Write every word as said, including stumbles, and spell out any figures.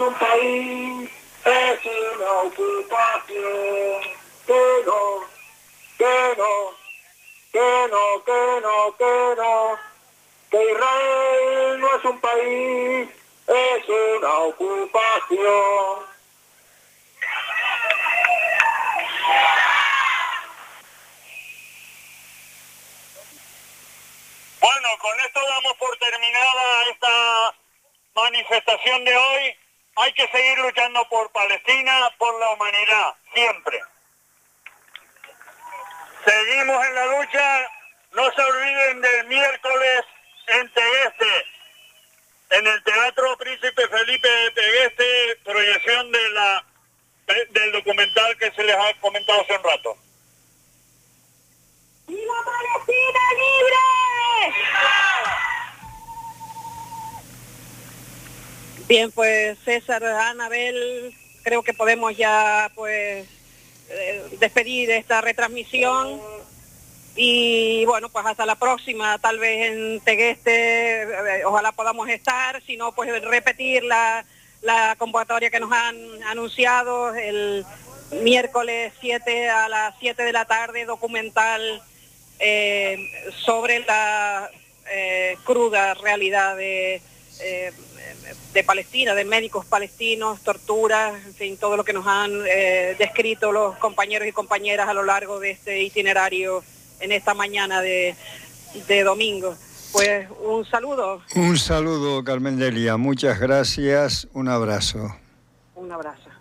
un país, es una ocupación. Que no, que no, que no, que no, que no, que Israel no es un país, es una ocupación. Bueno, con esto damos por terminada esta manifestación de hoy. Hay que seguir luchando por Palestina, por la humanidad, siempre. Seguimos en la lucha. No se olviden del miércoles en Tegueste, en el Teatro Príncipe Felipe de Tegueste, proyección de la, del documental que se les ha comentado hace un rato. ¡Viva Palestina libre! Bien, pues César, Anabel, creo que podemos ya pues eh, despedir esta retransmisión y bueno, pues hasta la próxima, tal vez en Tegueste, eh, ojalá podamos estar, si no pues repetir la, la convocatoria que nos han anunciado el miércoles siete a las siete de la tarde, documental eh, sobre la eh, cruda realidad de... Eh, de Palestina, de médicos palestinos, torturas, en fin, todo lo que nos han eh, descrito los compañeros y compañeras a lo largo de este itinerario en esta mañana de, de domingo. Pues un saludo. Un saludo, Carmen Delia, muchas gracias, un abrazo. Un abrazo.